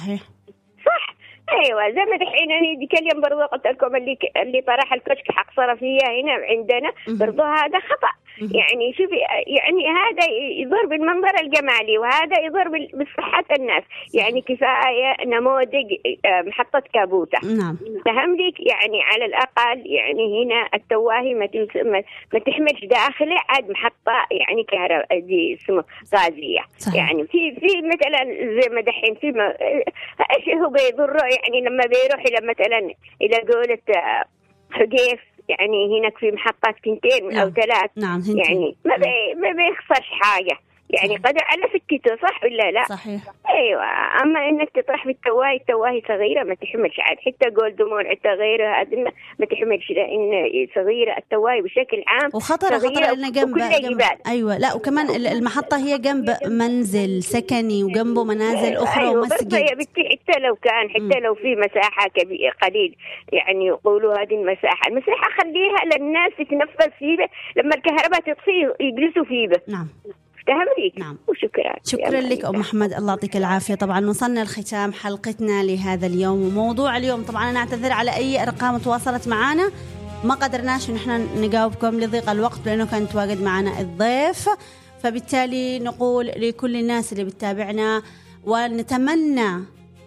صحيح صح. ايوه زي ما دحين انا ديك اليوم برضو قلت لكم اللي طرح الكشك حق صرفيه هنا عندنا برضو هذا خطا. يعني شوفي يعني هذا يضر بالمنظر الجمالي وهذا يضر بصحه الناس. يعني كفايه نموذج محطه كابوته. نعم. فهملك يعني على الاقل يعني هنا التواهي ما تحملش داخله عاد محطه يعني كهرباء دي اسمه غازيه. صحيح. يعني في مثلا زي ما دحين في ايش هو بيضره يعني لما بيروح الى مثلا الى قولة حقيف يعني هناك في محطات 2 أو 3. نعم. يعني ما بيخسرش حاجة يعني صحيح. قدر على فكته صح ولا لا؟ صحيح. ايوه. اما انك تطرح في التواهي صغيره ما تحملش عاد حتى جولد مول حتى غيرها هذه ما تحملش لان صغيره التواهي بشكل عام وخطر لأنه جنب ايوه لا وكمان المحطه هي جنب منزل سكني وجنبه منازل اخرى ومسجد. حتى لو في مساحه قليل يعني يقولوا هذه المساحه خليها للناس تتنفس فيها لما الكهرباء تطفي يجلسوا فيها. نعم. نعم. وشكرا. شكرا لك أم محمد الله يعطيك العافية. طبعا وصلنا لختام حلقتنا لهذا اليوم وموضوع اليوم. طبعا أنا أعتذر على أي أرقام تواصلت معنا ما قدرناش نحن نجاوبكم لضيق الوقت لأنه كان تواجد معنا الضيف. فبالتالي نقول لكل الناس اللي بتتابعنا ونتمنى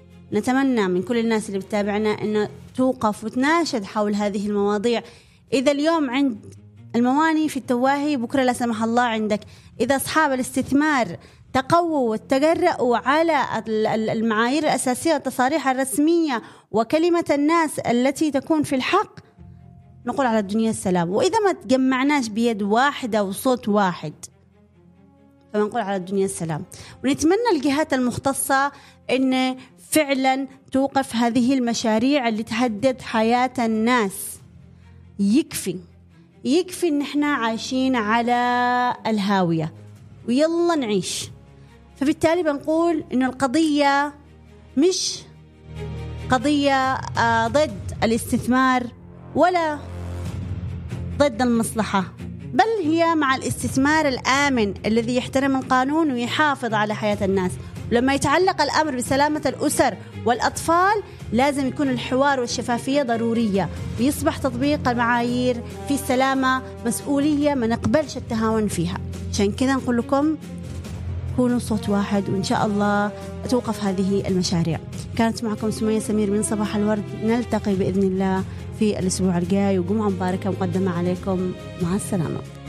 من كل الناس اللي بتتابعنا أن توقف وتناشد حول هذه المواضيع. إذا اليوم عند المواني في التواهي بكرة لا سمح الله عندك. إذا أصحاب الاستثمار تقووا وتجرؤوا على المعايير الأساسية والتصاريح الرسمية وكلمة الناس التي تكون في الحق نقول على الدنيا السلام. وإذا ما تجمعناش بيد واحدة وصوت واحد فنقول على الدنيا السلام. ونتمنى الجهات المختصة أن فعلا توقف هذه المشاريع اللي تهدد حياة الناس. يكفي ان احنا عايشين على الهاوية ويلا نعيش. فبالتالي بنقول انه القضية مش قضية ضد الاستثمار ولا ضد المصلحة بل هي مع الاستثمار الآمن الذي يحترم القانون ويحافظ على حياة الناس. ولما يتعلق الأمر بسلامة الأسر والأطفال لازم يكون الحوار والشفافية ضرورية ويصبح تطبيق المعايير في السلامة مسؤولية ما نقبلش التهاون فيها. عشان كذا نقول لكم كونوا صوت واحد وإن شاء الله توقف هذه المشاريع. كانت معكم سمية سمير من صباح الورد. نلتقي بإذن الله في الأسبوع الجاي وجمعة مباركة مقدمة عليكم. مع السلامة.